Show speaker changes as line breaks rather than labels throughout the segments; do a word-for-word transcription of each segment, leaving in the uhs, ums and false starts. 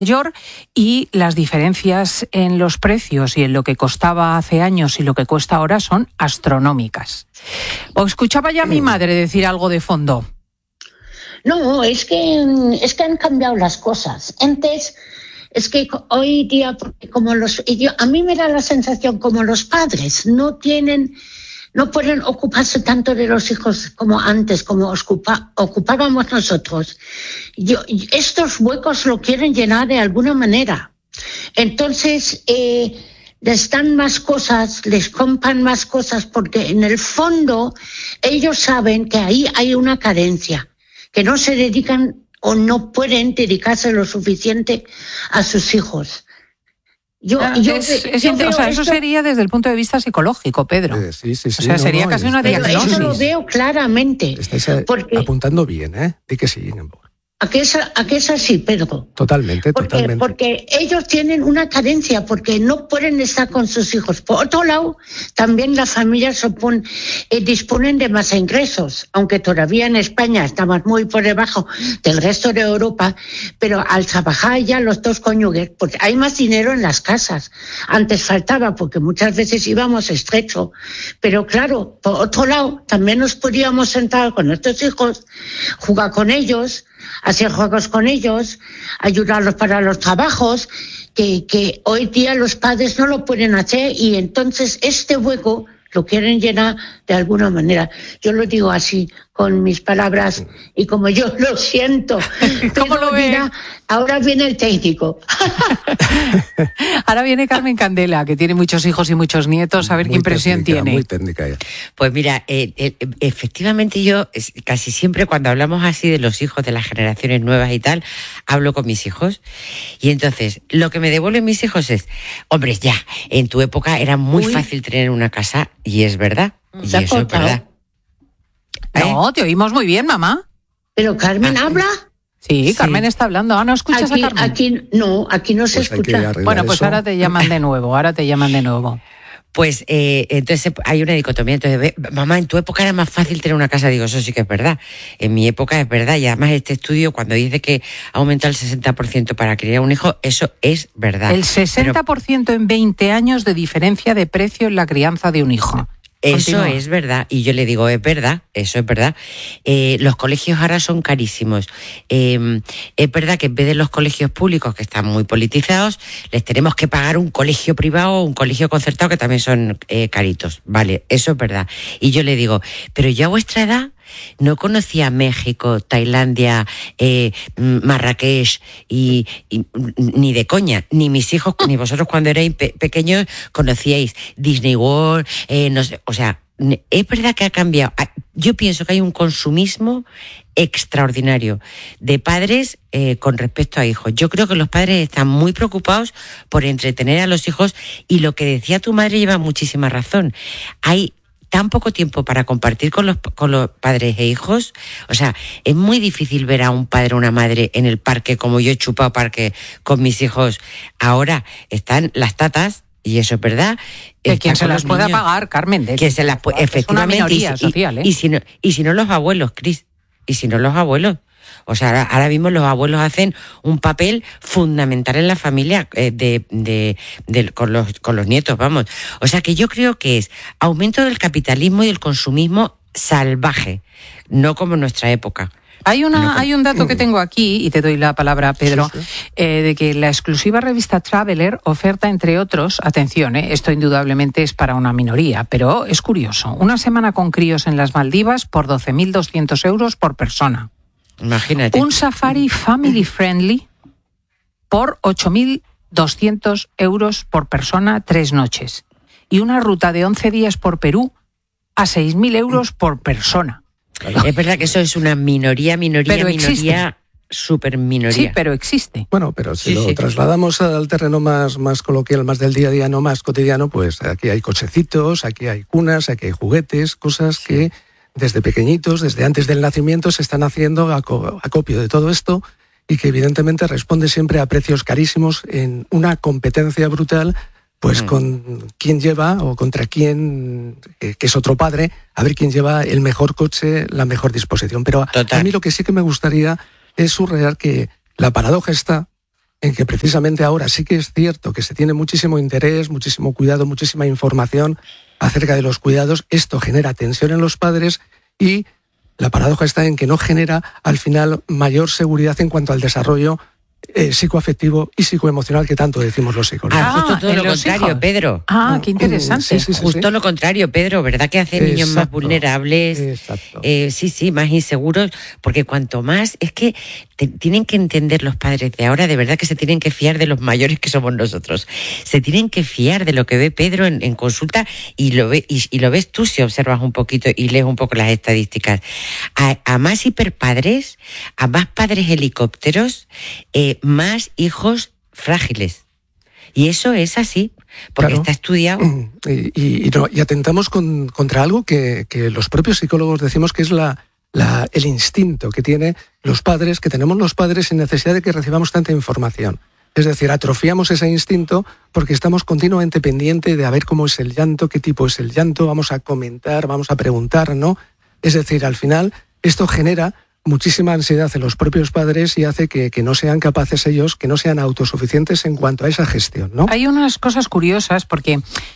mayor, y las diferencias en los precios y en lo que costaba hace años y lo que cuesta ahora son astronómicas. O escuchaba ya a mi madre decir algo de fondo.
No, es que, es que han cambiado las cosas. Antes, es que hoy día, como los, yo, a mí me da la sensación como los padres no tienen, no pueden ocuparse tanto de los hijos como antes, como ocupa, ocupábamos nosotros. Yo, estos huecos lo quieren llenar de alguna manera. Entonces, eh, les dan más cosas, les compran más cosas, porque en el fondo ellos saben que ahí hay una carencia, que no se dedican o no pueden dedicarse lo suficiente a sus hijos. Yo,
ah,
yo,
es, es,
yo
o sea,
esto,
eso sería desde el punto de vista psicológico, Pedro.
Eh, sí, sí, sí.
O sea,
no,
sería
no,
casi una
pero
diagnosis.
eso lo veo claramente.
Estáis a,
porque,
apuntando bien, ¿eh? Di que sí,
¿A qué es, a qué es así, Pedro?
Totalmente,
porque,
totalmente.
Porque ellos tienen una carencia, porque no pueden estar con sus hijos. Por otro lado, también las familias supon, eh, disponen de más ingresos, aunque todavía en España estamos muy por debajo del resto de Europa, pero al trabajar ya los dos cónyuges, pues hay más dinero en las casas. Antes faltaba, porque muchas veces íbamos estrecho. Pero claro, por otro lado, también nos podíamos sentar con nuestros hijos, jugar con ellos, hacer juegos con ellos, ayudarlos para los trabajos, que, que hoy día los padres no lo pueden hacer, y entonces este hueco lo quieren llenar de alguna manera. Yo lo digo así, con mis palabras, y como yo lo siento.
¿Cómo lo ve?
Dirá, ahora viene el técnico.
Ahora viene Carmen Candela, que tiene muchos hijos y muchos nietos, a ver muy qué impresión
técnica,
tiene.
Muy técnica ya.
Pues mira, eh, eh, efectivamente yo casi siempre cuando hablamos así de los hijos de las generaciones nuevas y tal, hablo con mis hijos, y entonces lo que me devuelven mis hijos es, hombre, ya, en tu época era muy Uy. fácil tener una casa, y es verdad, y eso es verdad.
¿Eh? No, te oímos muy bien, mamá.
Pero Carmen ah, habla.
Sí, sí, Carmen está hablando. Ah, ¿no escuchas
aquí,
a Carmen?
Aquí no, aquí no se
pues
escucha.
Bueno, pues
eso.
ahora te llaman de nuevo, ahora te llaman de nuevo.
Pues eh, entonces hay una dicotomía. Entonces, ve, mamá, en tu época era más fácil tener una casa. Digo, eso sí que es verdad. En mi época es verdad. Y además este estudio, cuando dice que aumenta el sesenta por ciento para criar un hijo, eso es verdad.
El sesenta por ciento Pero, en veinte años de diferencia de precio en la crianza de un hijo.
Eso
Continúa.
Es verdad, y yo le digo, es verdad, eso es verdad. Eh, los colegios ahora son carísimos. Eh, es verdad que en vez de los colegios públicos, que están muy politizados, les tenemos que pagar un colegio privado o un colegio concertado, que también son eh, caritos. Vale, eso es verdad. Y yo le digo, pero ya a vuestra edad no conocía México, Tailandia, eh, Marrakech y, y ni de coña, ni mis hijos, ni vosotros cuando erais pe- pequeños conocíais Disney World, eh, no sé, o sea, es verdad que ha cambiado. Yo pienso que hay un consumismo extraordinario de padres eh, con respecto a hijos. Yo creo que los padres están muy preocupados por entretener a los hijos, y lo que decía tu madre lleva muchísima razón. Hay tan poco tiempo para compartir con los, con los padres e hijos. O sea, es muy difícil ver a un padre o una madre en el parque, como yo he chupado parque con mis hijos. Ahora están las tatas, y eso es verdad.
Que quien se las pueda pagar, Carmen. De
que se las puede, efectivamente.
Es una minoría
y,
social, ¿eh?
y, y, si no, y si no los abuelos, Cris, y si no los abuelos. O sea, ahora, ahora mismo los abuelos hacen un papel fundamental en la familia eh, de, de, de, con, los, con los nietos, vamos. O sea, que yo creo que es aumento del capitalismo y del consumismo salvaje, no como en nuestra época.
Hay una, hay un dato que tengo aquí, y te doy la palabra, Pedro, sí, sí. Eh, de que la exclusiva revista Traveler oferta, entre otros, atención, eh, esto indudablemente es para una minoría, pero es curioso, una semana con críos en las Maldivas por doce mil doscientos euros por persona.
Imagínate.
Un safari family friendly por ocho mil doscientos euros por persona, tres noches. Y una ruta de once días por Perú a seis mil euros por persona.
Es verdad que eso es una minoría, minoría,
pero
minoría, súper minoría.
Sí, pero existe.
Bueno, pero si
sí,
lo
sí.
trasladamos al terreno más, más coloquial, más del día a día, no más cotidiano, pues aquí hay cochecitos, aquí hay cunas, aquí hay juguetes, cosas sí. que desde pequeñitos, desde antes del nacimiento, se están haciendo acopio de todo esto, y que evidentemente responde siempre a precios carísimos en una competencia brutal, pues mm. con quién lleva o contra quién, eh, que es otro padre, a ver quién lleva el mejor coche, la mejor disposición. Pero a, a mí lo que sí que me gustaría es subrayar que la paradoja está en que precisamente ahora sí que es cierto que se tiene muchísimo interés, muchísimo cuidado, muchísima información acerca de los cuidados. Esto genera tensión en los padres y la paradoja está en que no genera al final mayor seguridad en cuanto al desarrollo Eh, psicoafectivo y psicoemocional que tanto decimos los psicólogos.
Ah, justo todo lo contrario, hijos. Pedro.
Ah, qué interesante.
Sí, sí, sí,
justo
sí.
lo contrario, Pedro, ¿verdad que hace
Exacto,
niños más vulnerables?
Exacto.
Eh, sí, sí, más inseguros, porque cuanto más, es que te, tienen que entender los padres de ahora, de verdad que se tienen que fiar de los mayores que somos nosotros. Se tienen que fiar de lo que ve Pedro en, en consulta y lo ve y, y lo ves tú si observas un poquito y lees un poco las estadísticas. A, a más hiperpadres, a más padres helicópteros, eh, más hijos hijos frágiles. Y eso es así, porque claro, está estudiado.
Y, y, y, no, y atentamos con, contra algo que, que los propios psicólogos decimos que es la, la, el instinto que tienen los padres, que tenemos los padres sin necesidad de que recibamos tanta información. Es decir, atrofiamos ese instinto porque estamos continuamente pendientes de a ver cómo es el llanto, qué tipo es el llanto, vamos a comentar, vamos a preguntar, ¿no? Es decir, al final esto genera muchísima ansiedad en los propios padres y hace que, que no sean capaces ellos, que no sean autosuficientes en cuanto a esa gestión, ¿no?
Hay unas cosas curiosas porque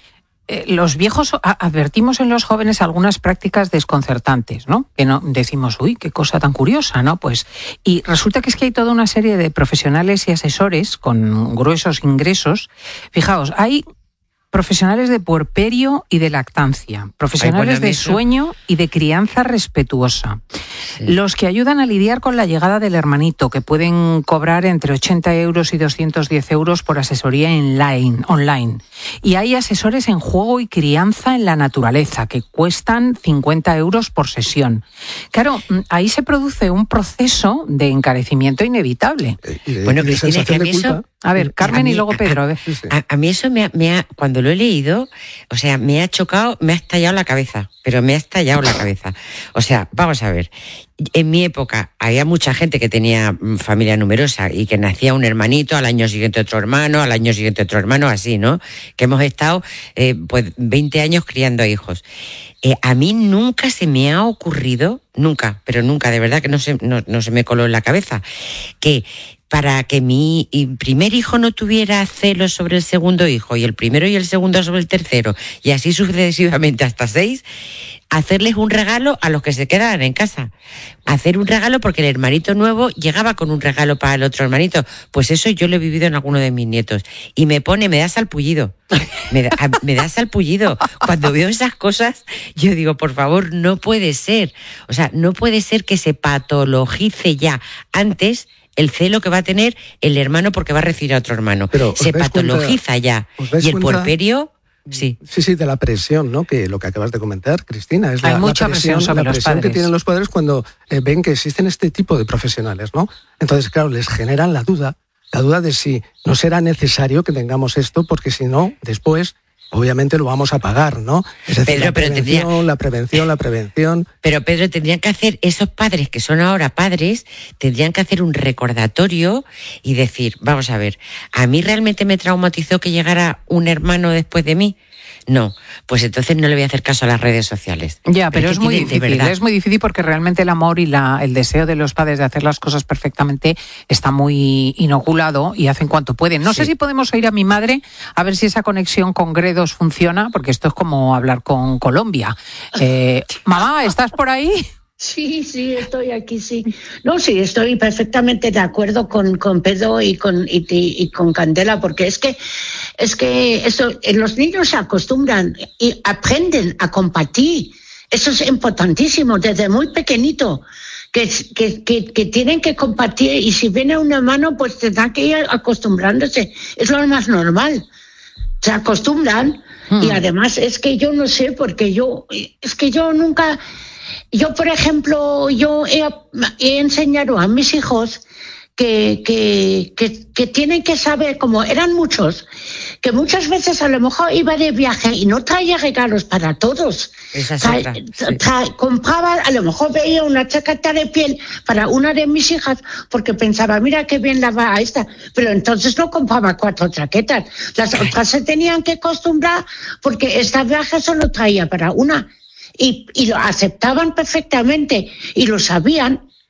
eh, los viejos a- advertimos en los jóvenes algunas prácticas desconcertantes, ¿no? Que no decimos, uy, qué cosa tan curiosa, ¿no? Pues, y resulta que es que hay toda una serie de profesionales y asesores con gruesos ingresos. Fijaos, hay profesionales de puerperio y de lactancia, profesionales
Ay, bueno,
de
eso...
sueño y de crianza respetuosa, sí. Los que ayudan a lidiar con la llegada del hermanito, que pueden cobrar entre ochenta euros y doscientos diez euros por asesoría online, online. Y hay asesores en juego y crianza en la naturaleza, que cuestan cincuenta euros por sesión. Claro, ahí se produce un proceso de encarecimiento inevitable.
Y de,
bueno,
y de
Cristina, que a mí
de
eso...
A ver, Carmen
a mí,
y luego Pedro. A, ver.
A, a, a mí eso me ha, me ha, cuando lo he leído, o sea, me ha chocado, me ha estallado la cabeza, pero me ha estallado la cabeza. O sea, vamos a ver, en mi época había mucha gente que tenía familia numerosa y que nacía un hermanito, al año siguiente otro hermano, al año siguiente otro hermano, así, ¿no? Que hemos estado eh, pues veinte años criando hijos. Eh, a mí nunca se me ha ocurrido, nunca, pero nunca, de verdad que no se, no, no se me coló en la cabeza, que para que mi primer hijo no tuviera celos sobre el segundo hijo y el primero y el segundo sobre el tercero y así sucesivamente hasta seis, hacerles un regalo a los que se quedaran en casa. Hacer un regalo porque el hermanito nuevo llegaba con un regalo para el otro hermanito. Pues eso yo lo he vivido en alguno de mis nietos. Y me pone, me da salpullido. Me da, me da salpullido. Cuando veo esas cosas, yo digo, por favor, no puede ser. O sea, no puede ser que se patologice ya antes el celo que va a tener el hermano porque va a recibir a otro hermano.
Pero,
se patologiza cuenta, ya. Y el puerperio... Sí.
sí, sí, de la presión, ¿no? Que lo que acabas de comentar, Cristina, es
Hay
la,
mucha
la presión,
presión sobre
la
los
presión
padres.
que tienen los padres cuando eh, ven que existen este tipo de profesionales, ¿no? Entonces, claro, les generan la duda, la duda de si no será necesario que tengamos esto, porque si no, después obviamente lo vamos a pagar, ¿no? Es decir,
Pedro,
la,
pero
prevención,
tendría...
la prevención, la prevención...
Pero Pedro, tendrían que hacer, esos padres que son ahora padres, tendrían que hacer un recordatorio y decir, vamos a ver, ¿a mí realmente me traumatizó que llegara un hermano después de mí? No, pues entonces no le voy a hacer caso a las redes sociales.
Ya, pero, pero es, es muy
tiene,
difícil, es muy difícil porque realmente el amor y la, el deseo de los padres de hacer las cosas perfectamente está muy inoculado y hacen cuanto pueden. No sí. sé si podemos oír a mi madre a ver si esa conexión con Gredos funciona, porque esto es como hablar con Colombia. Eh, Mamá, ¿estás por ahí?
Sí, sí, estoy aquí, sí. No, sí, estoy perfectamente de acuerdo con, con Pedro y con, y, y con Candela, porque es que, es que eso, los niños se acostumbran y aprenden a compartir. Eso es importantísimo, desde muy pequeñito, que, que, que, que tienen que compartir y si viene un hermano, pues tendrán que ir acostumbrándose. Es lo más normal. Se acostumbran hmm. y además es que yo no sé, porque yo, es que yo nunca... Yo, por ejemplo, yo he, he enseñado a mis hijos que, que, que, que tienen que saber, como eran muchos, que muchas veces a lo mejor iba de viaje y no traía regalos para todos.
Esa es
Tra,
otra, sí.
tra, compraba, a lo mejor veía una chaqueta de piel para una de mis hijas porque pensaba, mira qué bien la va a esta, pero entonces no compraba cuatro chaquetas. Las otras se tenían que acostumbrar porque esta viaje solo traía para una. Y, y lo aceptaban perfectamente y lo sabían,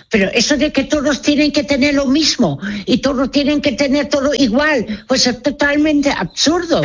Pero eso de que todos tienen que tener lo mismo y todos tienen que tener todo igual, pues es totalmente absurdo.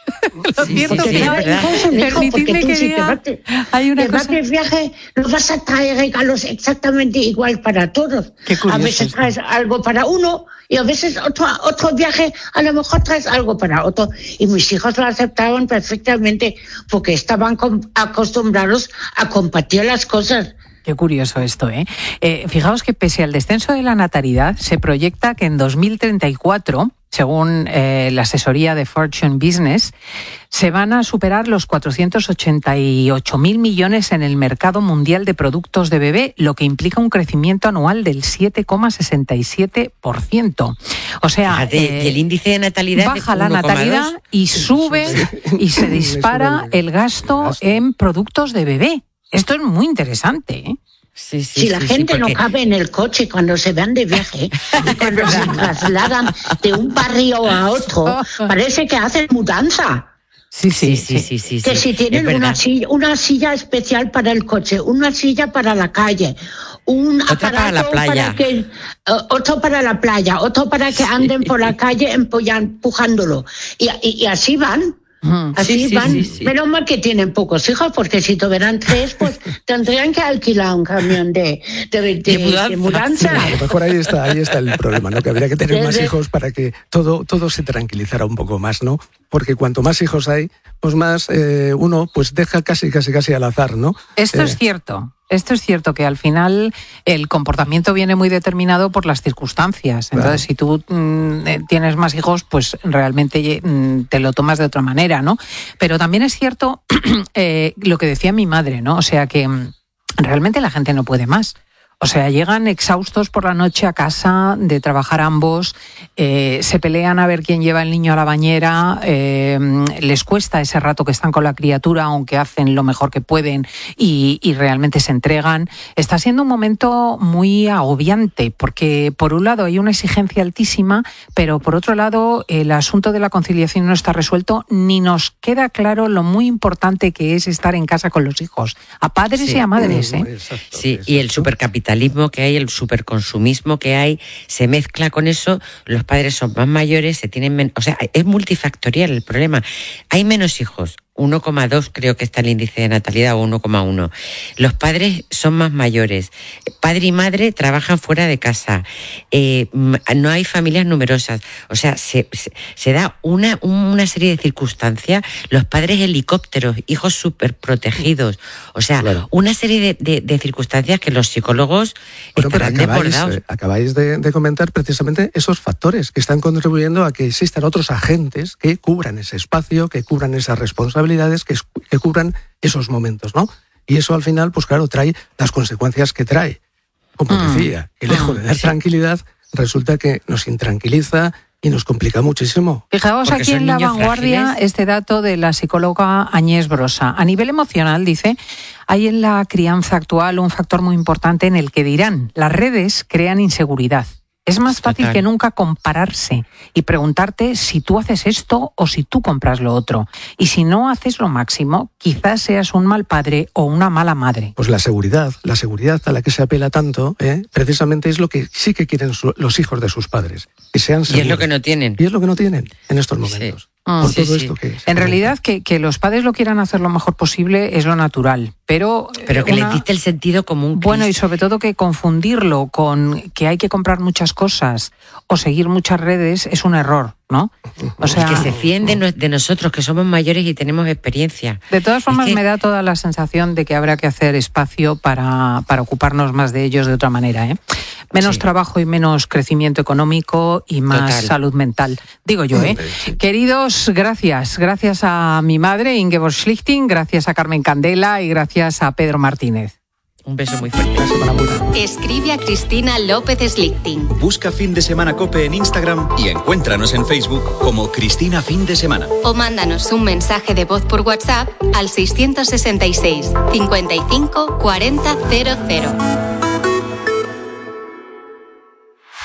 Lo siento,
sí, sí,
pero
sí,
permitidme que
si
diga,
te vas,
hay una
te vas
cosa...
de viaje, no vas a traer regalos exactamente igual para todos.
Qué curioso
A veces
esto.
traes algo para uno y a veces otro, otro viaje a lo mejor traes algo para otro. Y mis hijos lo aceptaban perfectamente porque estaban com- acostumbrados a compartir las cosas.
Qué curioso esto, ¿eh? ¿eh? Fijaos que pese al descenso de la natalidad, se proyecta que en dos mil treinta y cuatro, según eh, la asesoría de Fortune Business, se van a superar los cuatrocientos ochenta y ocho mil millones en el mercado mundial de productos de bebé, lo que implica un crecimiento anual del siete coma sesenta y siete por ciento. O sea,
Fíjate,
eh,
y el índice de natalidad
baja
de
la
uno coma dos.
natalidad y sube y se dispara el gasto en productos de bebé. Esto es muy interesante, ¿eh?
Sí, sí,
Si la
sí,
gente
sí, porque...
no cabe en el coche cuando se van de viaje y cuando se trasladan de un barrio a otro, parece que hacen mudanza.
Sí,
Sí, sí, sí, sí.
Que
sí,
si tienen
es
una
verdad.
silla, una silla especial para el coche, una silla para la calle, un
Otra para la
aparato
playa.
para que, uh, otro para la playa, otro para que anden por la calle empujan- empujándolo. Y, y, y así van. Así
Sí, sí,
van.
sí, sí.
Menos mal que tienen pocos hijos, porque si tuvieran tres, pues tendrían que alquilar un camión de, de, de,
De mudanza.
de mudanza.
A lo mejor ahí está, ahí está el problema, ¿no? Que habría que tener más
Desde-
hijos para que todo, todo se tranquilizara un poco más, ¿no? Porque cuanto más hijos hay, pues más eh, uno pues deja casi, casi, casi al azar, ¿no?
Esto
Eh,
es cierto. Esto es cierto, que al final el comportamiento viene muy determinado por las circunstancias. Entonces,
Claro.
si tú mm, eh, tienes más hijos, pues realmente mm, te lo tomas de otra manera, ¿no? Pero también es cierto eh, lo que decía mi madre, ¿no? O sea, que mm, realmente la gente no puede más. O sea, llegan exhaustos por la noche a casa de trabajar ambos, eh, se pelean a ver quién lleva el niño a la bañera, eh, les cuesta ese rato que están con la criatura, aunque hacen lo mejor que pueden y, y realmente se entregan. Está siendo un momento muy agobiante porque, por un lado, hay una exigencia altísima, pero por otro lado, el asunto de la conciliación no está resuelto, ni nos queda claro lo muy importante que es estar en casa con los hijos, a padres
Sí.
y a madres, ¿eh?
Exacto,
Sí,
exacto.
y el supercapitalismo que hay, el superconsumismo que hay, se mezcla con eso, los padres son más mayores, se tienen men- o sea, es multifactorial el problema. Hay menos hijos, uno coma dos creo que está el índice de natalidad, o uno coma uno. Los padres son más mayores, padre y madre trabajan fuera de casa, eh, no hay familias numerosas, o sea, se, se, se da una, una serie de circunstancias, los padres helicópteros, hijos súper protegidos, o sea,
Claro.
una serie de, de, de circunstancias que los psicólogos
Bueno, pero
estarán
acabáis,
desbordados.
eh, acabáis de, de comentar precisamente esos factores que están contribuyendo a que existan otros agentes que cubran ese espacio, que cubran esas responsabilidades, que, es- que cubran esos momentos, ¿no? Y eso al final, pues claro, trae las consecuencias que trae. Como
Mm.
decía, que lejos de dar
sí.
tranquilidad, resulta que nos intranquiliza y nos complica muchísimo.
Fijaos
Porque
aquí
son
en La
niños
Vanguardia
frágiles.
este dato de la psicóloga Agnès Brossa. A nivel emocional, dice, hay en la crianza actual un factor muy importante en el que dirán, las redes crean inseguridad. Es más fácil
Total.
que nunca compararse y preguntarte si tú haces esto o si tú compras lo otro. Y si no haces lo máximo, quizás seas un mal padre o una mala madre.
Pues la seguridad, la seguridad a la que se apela tanto, ¿eh? precisamente es lo que sí que quieren su- los hijos de sus padres, que sean
Y
seguros.
es lo que no tienen.
Y es lo que no tienen en estos
Sí.
momentos.
Mm.
Por
Sí,
todo
sí.
esto que se
En
comenta.
realidad, que, que los padres lo quieran hacer lo mejor posible es lo natural, pero...
Pero que
una-
les diste el sentido común.
Bueno, y
Cris.
sobre todo que confundirlo con que hay que comprar muchas cosas o seguir muchas redes es un error, ¿no? O sea,
Y que se fíen de, no- de nosotros, que somos mayores y tenemos experiencia.
de todas formas
Es que-
me da toda la sensación de que habrá que hacer espacio para, para ocuparnos más de ellos de otra manera, ¿eh? Menos
Sí.
trabajo y menos crecimiento económico y más
Total.
salud mental, digo yo, ¿eh? Queridos, gracias. Gracias a mi madre, Ingeborg Schlichting, gracias a Carmen Candela y gracias a Pedro Martínez.
Un beso muy fuerte.
Una semana muy buena.
Escribe a Cristina López Slichting.
Busca Fin de Semana COPE en Instagram y encuéntranos en Facebook como Cristina Fin de Semana.
O mándanos un mensaje de voz por WhatsApp al seiscientos sesenta y seis, cincuenta y cinco, cuarenta, cero cero.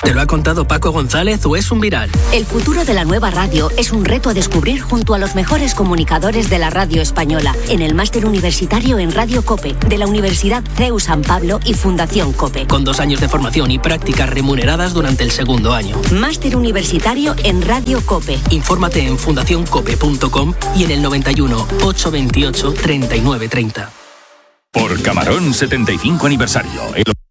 ¿Te lo ha contado Paco González o es un viral?
El futuro de la nueva radio es un reto a descubrir junto a los mejores comunicadores de la radio española en el máster universitario en Radio COPE de la Universidad C E U San Pablo y Fundación COPE.
Con dos años de formación y prácticas remuneradas durante el segundo año.
Máster universitario en Radio COPE.
Infórmate en fundación cope punto com y en el noventa y uno, ochocientos veintiocho, treinta y nueve treinta.
Por Camarón setenta y cinco aniversario. El